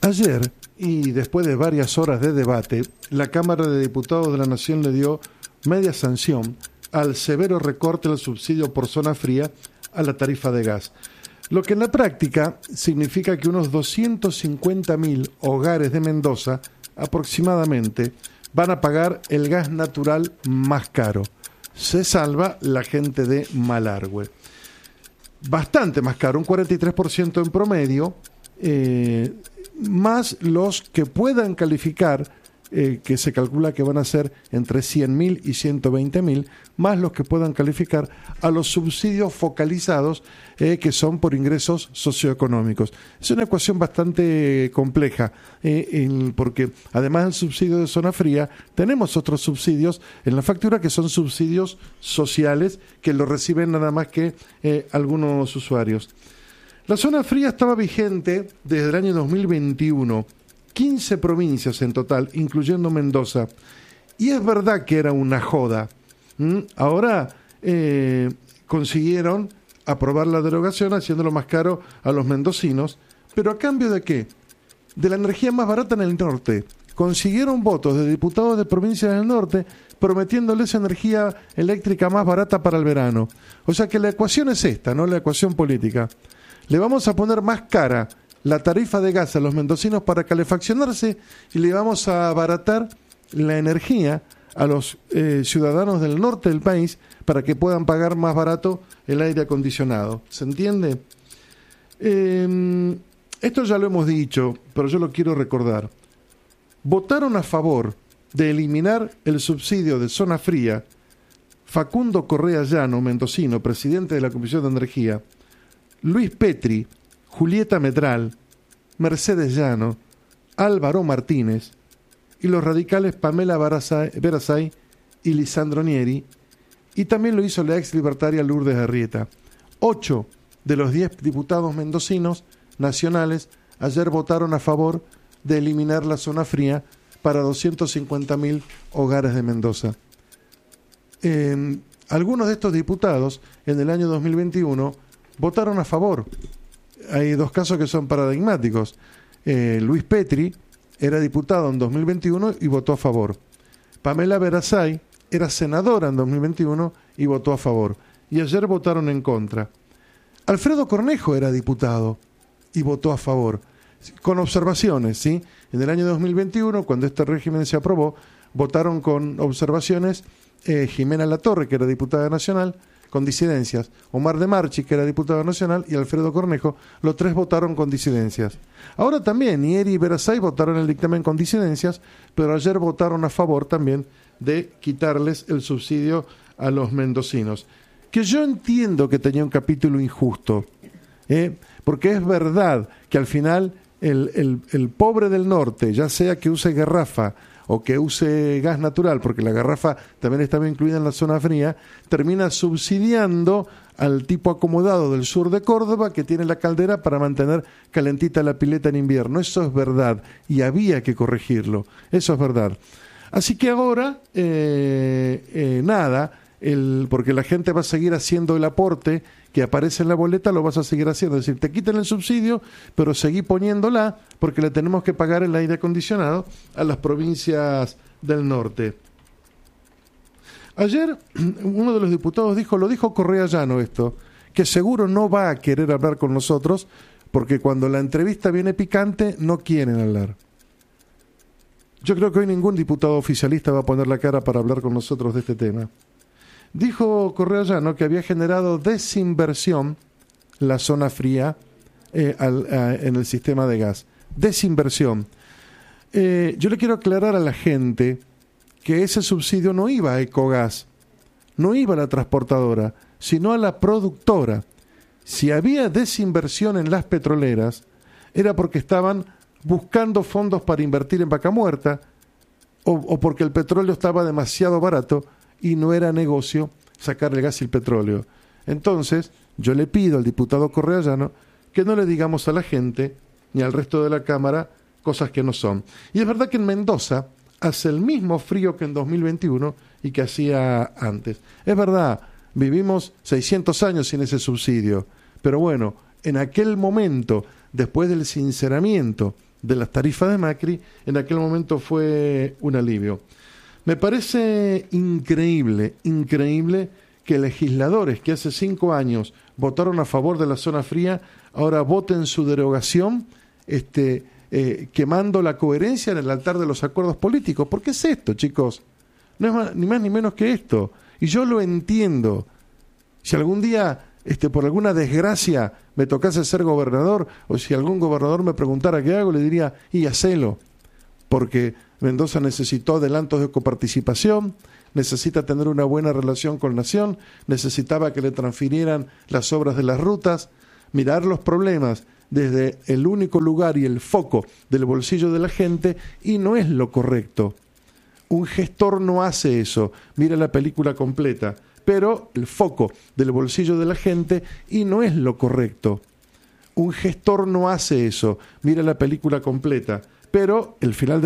Ayer, y después de varias horas de debate, la Cámara de Diputados de la Nación le dio media sanción al severo recorte del subsidio por zona fría a la tarifa de gas. Lo que en la práctica significa que unos 250.000 hogares de Mendoza, aproximadamente, van a pagar el gas natural más caro. Se salva la gente de Malargüe. Bastante más caro, un 43% en promedio, más los que puedan calificar, que se calcula que van a ser entre 100.000 y 120.000, más los que puedan calificar a los subsidios focalizados, que son por ingresos socioeconómicos. Es una ecuación bastante compleja, porque además del subsidio de zona fría, tenemos otros subsidios en la factura que son subsidios sociales que lo reciben nada más que algunos usuarios. La zona fría estaba vigente desde el año 2021, 15 provincias en total, incluyendo Mendoza. Y es verdad que era una joda. Ahora consiguieron aprobar la derogación haciéndolo más caro a los mendocinos. ¿Pero a cambio de qué? De la energía más barata en el norte. Consiguieron votos de diputados de provincias del norte prometiéndoles energía eléctrica más barata para el verano. O sea que la ecuación es esta, ¿no? La ecuación política. Le vamos a poner más cara la tarifa de gas a los mendocinos para calefaccionarse y le vamos a abaratar la energía a los ciudadanos del norte del país para que puedan pagar más barato el aire acondicionado. ¿Se entiende? Esto ya lo hemos dicho, pero yo lo quiero recordar. Votaron a favor de eliminar el subsidio de zona fría Facundo Correa Llano, mendocino, presidente de la Comisión de Energía, Luis Petri, Julieta Medral, Mercedes Llano, Álvaro Martínez y los radicales Pamela Verasay y Lisandro Nieri, y también lo hizo la ex libertaria Lourdes Arrieta. 8 de los 10 diputados mendocinos nacionales ayer votaron a favor de eliminar la zona fría para 250.000 hogares de Mendoza. Algunos de estos diputados en el año 2021 votaron a favor. Hay dos casos que son paradigmáticos. Luis Petri era diputado en 2021 y votó a favor. Pamela Verasay era senadora en 2021 y votó a favor. Y ayer votaron en contra. Alfredo Cornejo era diputado y votó a favor. Con observaciones, ¿sí? En el año 2021, cuando este régimen se aprobó, votaron con observaciones Jimena Latorre, que era diputada nacional, con disidencias, Omar de Marchi, que era diputado nacional, y Alfredo Cornejo, los tres votaron con disidencias. Ahora también Nieri y Verasay votaron el dictamen con disidencias, pero ayer votaron a favor también de quitarles el subsidio a los mendocinos. Que yo entiendo que tenía un capítulo injusto, porque es verdad que al final el pobre del norte, ya sea que use garrafa o que use gas natural, porque la garrafa también estaba incluida en la zona fría, termina subsidiando al tipo acomodado del sur de Córdoba que tiene la caldera para mantener calentita la pileta en invierno. Eso es verdad y había que corregirlo. Eso es verdad. Así que ahora, porque la gente va a seguir haciendo el aporte que aparece en la boleta, lo vas a seguir haciendo. Es decir, te quitan el subsidio, pero seguí poniéndola porque le tenemos que pagar el aire acondicionado a las provincias del norte. Ayer uno de los diputados lo dijo Correa Llano esto, que seguro no va a querer hablar con nosotros porque cuando la entrevista viene picante no quieren hablar. Yo creo que hoy ningún diputado oficialista va a poner la cara para hablar con nosotros de este tema. Dijo Correa Llano que había generado desinversión la zona fría en el sistema de gas. Desinversión. Yo le quiero aclarar a la gente que ese subsidio no iba a Ecogas, no iba a la transportadora, sino a la productora. Si había desinversión en las petroleras, era porque estaban buscando fondos para invertir en Vaca Muerta o porque el petróleo estaba demasiado barato y no era negocio sacar el gas y el petróleo. Entonces, yo le pido al diputado Correa Llano que no le digamos a la gente ni al resto de la Cámara cosas que no son. Y es verdad que en Mendoza hace el mismo frío que en 2021 y que hacía antes. Es verdad, vivimos 600 años sin ese subsidio, pero bueno, en aquel momento, después del sinceramiento de las tarifas de Macri, en aquel momento fue un alivio. Me parece increíble que legisladores que hace 5 años votaron a favor de la zona fría, ahora voten su derogación, quemando la coherencia en el altar de los acuerdos políticos. ¿Por qué es esto, chicos? No es ni más ni menos que esto. Y yo lo entiendo. Si algún día, por alguna desgracia, me tocase ser gobernador, o si algún gobernador me preguntara qué hago, le diría, y hacelo. Porque Mendoza necesitó adelantos de coparticipación, necesita tener una buena relación con Nación, necesitaba que le transfirieran las obras de las rutas, mirar los problemas desde el único lugar y el foco del bolsillo de la gente, y no es lo correcto. Un gestor no hace eso, mira la película completa, pero el foco del bolsillo de la gente, y no es lo correcto. Un gestor no hace eso, mira la película completa, pero el final de